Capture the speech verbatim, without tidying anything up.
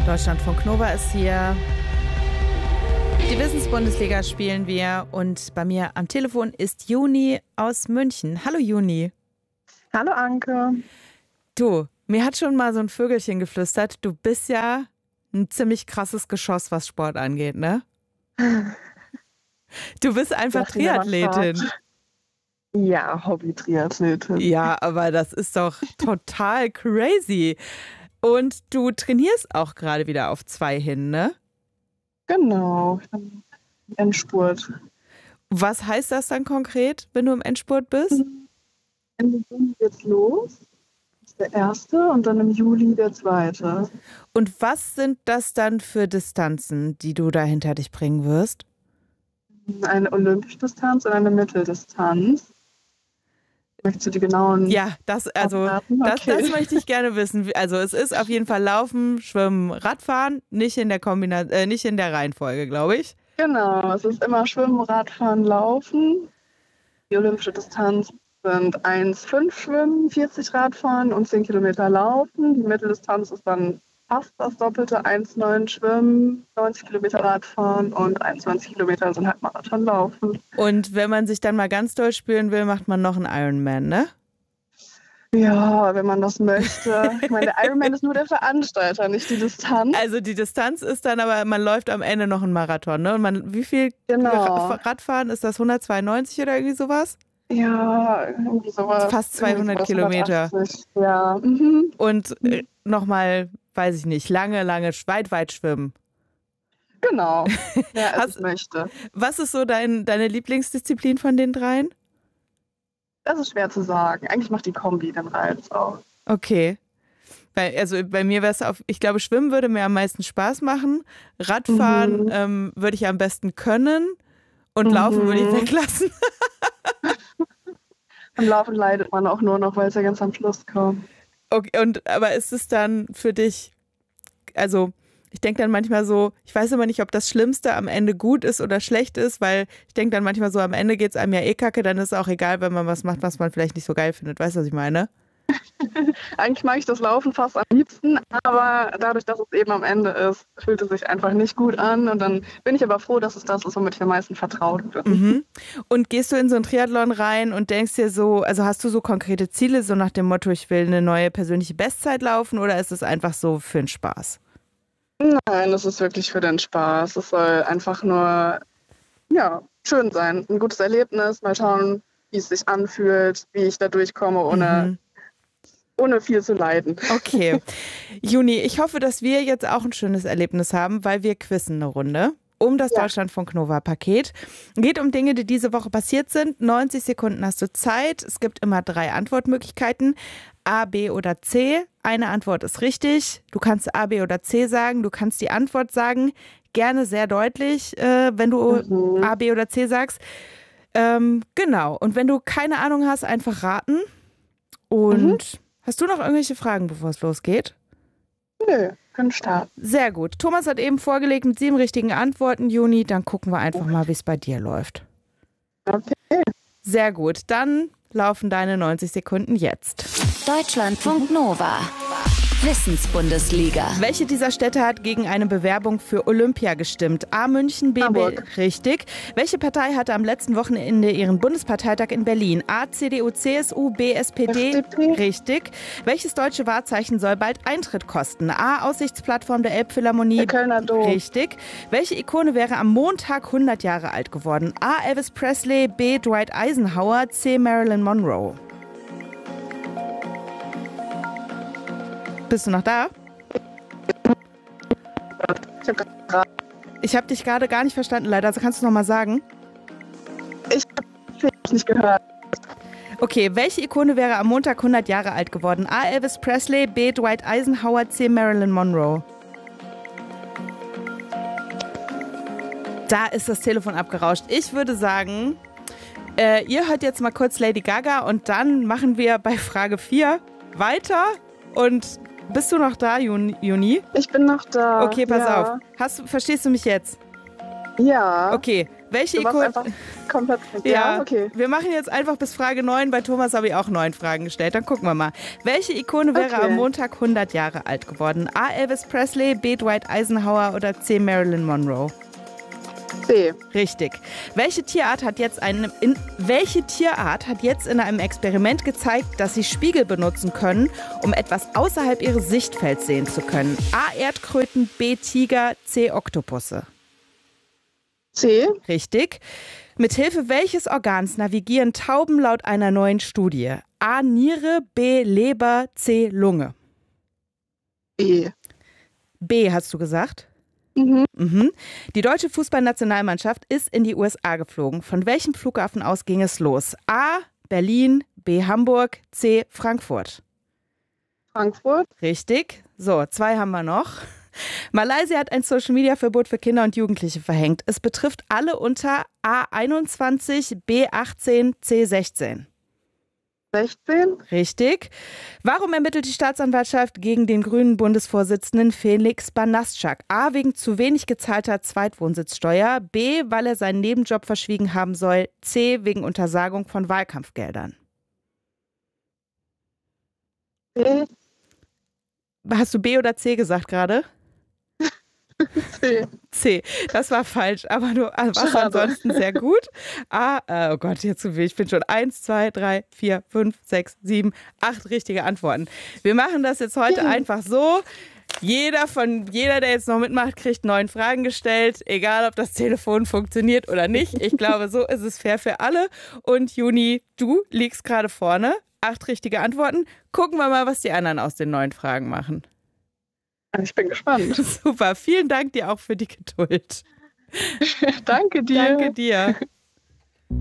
Deutschlandfunk Nova ist hier. Die Wissensbundesliga spielen wir und bei mir am Telefon ist Juni aus München. Hallo Juni. Hallo Anke. Du, mir hat schon mal so ein Vögelchen geflüstert, du bist ja ein ziemlich krasses Geschoss, was Sport angeht, ne? Du bist einfach Triathletin. Ja, Hobby-Triathletin. Ja, aber das ist doch total crazy. Und du trainierst auch gerade wieder auf zwei hin, ne? Genau, Endspurt. Was heißt das dann konkret, wenn du im Endspurt bist? Ende Juni geht's los. Das ist der erste und dann im Juli der zweite. Und was sind das dann für Distanzen, die du da hinter dich bringen wirst? Eine olympische Distanz und eine Mitteldistanz. Möchtest du die genauen? Ja, das, also, okay. das, das möchte ich gerne wissen. Also es ist auf jeden Fall Laufen, Schwimmen, Radfahren, nicht in der Kombina- äh, nicht in der Reihenfolge, glaube ich. Genau, es ist immer Schwimmen, Radfahren, Laufen. Die olympische Distanz sind eins Komma fünf Schwimmen, vierzig Radfahren und zehn Kilometer Laufen. Die Mitteldistanz ist dann fast das Doppelte, eins Komma neun Schwimmen, neunzig Kilometer Radfahren und einundzwanzig Kilometer sind Halbmarathon laufen. Und wenn man sich dann mal ganz doll spüren will, macht man noch einen Ironman, ne? Ja, wenn man das möchte. Ich meine, der Ironman ist nur der Veranstalter, nicht die Distanz. Also die Distanz ist dann aber, man läuft am Ende noch einen Marathon, ne? Und man, wie viel Genau. Radfahren, ist das hundertzweiundneunzig oder irgendwie sowas? Ja, irgendwie sowas. Fast zweihundert sowas, Kilometer. hundertachtzig. Ja. Mhm. Und äh, nochmal, weiß ich nicht, lange, lange, weit, weit schwimmen. Genau, wer Hast, es möchte. Was ist so dein, deine Lieblingsdisziplin von den dreien? Das ist schwer zu sagen. Eigentlich macht die Kombi den Reiz aus. Okay. Bei, also bei mir wäre es auf, ich glaube, Schwimmen würde mir am meisten Spaß machen. Radfahren Mhm. ähm, würde ich am besten können. Und Mhm. Laufen würde ich weglassen. Am Laufen leidet man auch nur noch, weil es ja ganz am Schluss kommt. Okay, und aber ist es dann für dich, also ich denke dann manchmal so, ich weiß immer nicht, ob das Schlimmste am Ende gut ist oder schlecht ist, weil ich denke dann manchmal so, am Ende geht es einem ja eh kacke, dann ist es auch egal, wenn man was macht, was man vielleicht nicht so geil findet. Weißt du, was ich meine? Eigentlich mag ich das Laufen fast am liebsten, aber dadurch, dass es eben am Ende ist, fühlt es sich einfach nicht gut an. Und dann bin ich aber froh, dass es das ist, womit ich am meisten vertraut bin. Mhm. Und gehst du in so einen Triathlon rein und denkst dir so, also hast du so konkrete Ziele, so nach dem Motto, ich will eine neue persönliche Bestzeit laufen, oder ist es einfach so für den Spaß? Nein, das ist wirklich für den Spaß. Es soll einfach nur ja, schön sein. Ein gutes Erlebnis. Mal schauen, wie es sich anfühlt, wie ich da durchkomme, ohne, Mhm. ohne viel zu leiden. Okay. Juni, ich hoffe, dass wir jetzt auch ein schönes Erlebnis haben, weil wir quizzen eine Runde um das Ja. Deutschlandfunk Nova Paket. Geht um Dinge, die diese Woche passiert sind. neunzig Sekunden hast du Zeit. Es gibt immer drei Antwortmöglichkeiten. A, B oder C. Eine Antwort ist richtig. Du kannst A, B oder C sagen. Du kannst die Antwort sagen. Gerne sehr deutlich, äh, wenn du Mhm. A, B oder C sagst. Ähm, genau. Und wenn du keine Ahnung hast, einfach raten. Und Mhm. hast du noch irgendwelche Fragen, bevor es losgeht? Nö, können starten. Sehr gut. Thomas hat eben vorgelegt mit sieben richtigen Antworten, Juni. Dann gucken wir einfach mal, wie es bei dir läuft. Okay. Sehr gut. Dann laufen deine neunzig Sekunden jetzt. Deutschlandfunk Nova. Wissensbundesliga. Welche dieser Städte hat gegen eine Bewerbung für Olympia gestimmt? A. München, B. Hamburg. B- Richtig. Welche Partei hatte am letzten Wochenende ihren Bundesparteitag in Berlin? A. C D U, C S U, B. S P D. F D P. Richtig. Welches deutsche Wahrzeichen soll bald Eintritt kosten? A. Aussichtsplattform der Elbphilharmonie. Der Kölner Dom. Richtig. Welche Ikone wäre am Montag hundert Jahre alt geworden? A. Elvis Presley, B. Dwight Eisenhower, C. Marilyn Monroe. Bist du noch da? Ich habe gerade Ich habe dich gerade gar nicht verstanden, leider. Also kannst du es nochmal sagen? ich hab nicht gehört. Okay, welche Ikone wäre am Montag hundert Jahre alt geworden? A. Elvis Presley, B. Dwight Eisenhower, C. Marilyn Monroe. Da ist das Telefon abgerauscht. Ich würde sagen, äh, ihr hört jetzt mal kurz Lady Gaga und dann machen wir bei Frage vier weiter. Und bist du noch da, Jun- Juni? Ich bin noch da. Okay, pass ja. auf. Hast, du- verstehst du mich jetzt? Ja. Okay. Welche Du warst Ikone? einfach komplett weg. Ja, Ja, okay. Wir machen jetzt einfach bis Frage neun. Bei Thomas habe ich auch neun Fragen gestellt. Dann gucken wir mal. Welche Ikone wäre Okay. am Montag hundert Jahre alt geworden? A. Elvis Presley, B. Dwight Eisenhower oder C. Marilyn Monroe? C. Richtig. Welche Tierart hat jetzt einen, in, welche Tierart hat jetzt in einem Experiment gezeigt, dass sie Spiegel benutzen können, um etwas außerhalb ihres Sichtfelds sehen zu können? A. Erdkröten, B. Tiger, C. Oktopusse. C. Richtig. Mithilfe welches Organs navigieren Tauben laut einer neuen Studie? A. Niere, B. Leber, C. Lunge. B. B, hast du gesagt? Mhm. Mhm. Die deutsche Fußballnationalmannschaft ist in die U S A geflogen. Von welchem Flughafen aus ging es los? A. Berlin, B. Hamburg, C. Frankfurt. Frankfurt. Richtig. So, zwei haben wir noch. Malaysia hat ein Social-Media-Verbot für Kinder und Jugendliche verhängt. Es betrifft alle unter A einundzwanzig, B achtzehn, C sechzehn. sechzehn. Richtig. Warum ermittelt die Staatsanwaltschaft gegen den grünen Bundesvorsitzenden Felix Banaszak? A. Wegen zu wenig gezahlter Zweitwohnsitzsteuer. B. Weil er seinen Nebenjob verschwiegen haben soll. C. Wegen Untersagung von Wahlkampfgeldern. C. Hast du B oder C gesagt gerade? C. C. Das war falsch, aber du warst Schade. ansonsten sehr gut. A. Äh, oh Gott, jetzt zu viel. Ich bin schon eins, zwei, drei, vier, fünf, sechs, sieben, acht richtige Antworten. Wir machen das jetzt heute Ja. einfach so. Jeder von jeder, der jetzt noch mitmacht, kriegt neun Fragen gestellt, egal ob das Telefon funktioniert oder nicht. Ich glaube, so ist es fair für alle. Und Juni, du liegst gerade vorne. Acht richtige Antworten. Gucken wir mal, was die anderen aus den neun Fragen machen. Ich bin gespannt. Super, vielen Dank dir auch für die Geduld. Danke dir. Danke dir.